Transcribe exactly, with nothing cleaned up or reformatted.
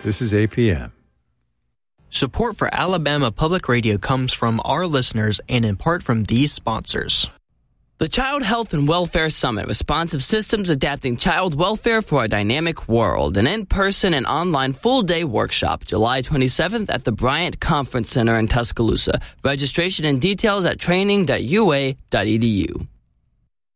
This is A P M. Support for Alabama Public Radio comes from our listeners and in part from these sponsors. The Child Health and Welfare Summit, Responsive Systems Adapting Child Welfare for a Dynamic World, an in-person and online full-day workshop, July twenty-seventh at the Bryant Conference Center in Tuscaloosa. Registration and details at training dot u a dot e d u.